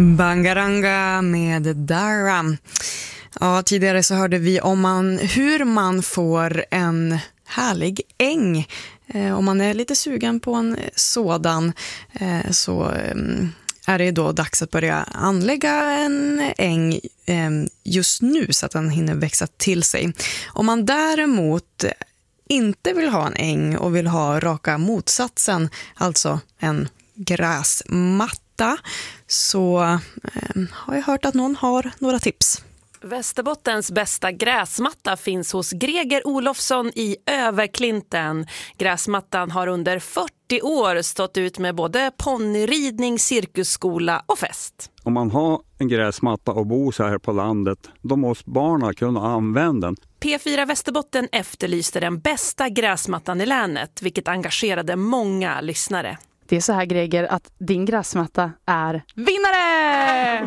Bangaranga med Dara. Ja, tidigare så hörde vi om hur man får en härlig äng. Om man är lite sugen på en sådan så är det då dags att börja anlägga en äng just nu så att den hinner växa till sig. Om man däremot inte vill ha en äng och vill ha raka motsatsen, alltså en gräsmatta, så har jag hört att någon har några tips. Västerbottens bästa gräsmatta finns hos Greger Olofsson i Överklinten. Gräsmattan har under 40 år stått ut med både ponnyridning, cirkusskola och fest. Om man har en gräsmatta och bor så här på landet, då måste barnen kunna använda den. P4 Västerbotten efterlyste den bästa gräsmattan i länet, vilket engagerade många lyssnare. Det är så här, Greger, att din gräsmatta är vinnare!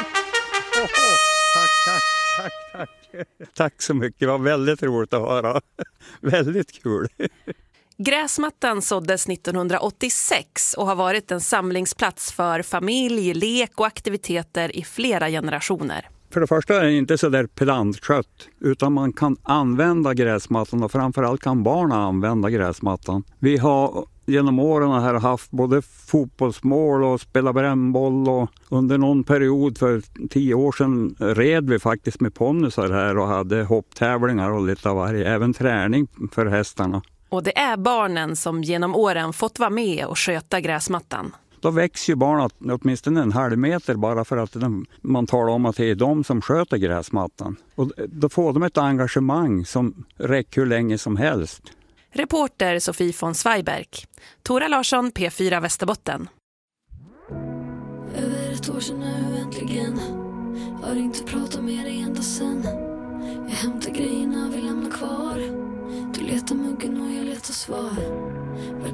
Tack så mycket, det var väldigt roligt att höra. Väldigt kul. Gräsmattan såddes 1986 och har varit en samlingsplats för familj, lek och aktiviteter i flera generationer. För det första är det inte så där pedantskött, utan man kan använda gräsmattan och framförallt kan barnen använda gräsmattan. Vi har genom åren här haft både fotbollsmål och spela brännboll, och under någon period för 10 år sedan red vi faktiskt med ponnysar här och hade hopptävlingar och lite av varje, även träning för hästarna. Och det är barnen som genom åren fått vara med och sköta gräsmattan. Då växer ju barnen åtminstone en halv meter bara för att man talar om att det är de som sköter gräsmattan. Och då får de ett engagemang som räcker hur länge som helst. Reporter Sofie von Zweiberg. Tora Larsson, P4 Västerbotten. Över ett år sedan nu äntligen. Har inte pratat med dig ända sen. Jag hämtar grejerna, vill lämna kvar. Du letar muggen och jag letar svar.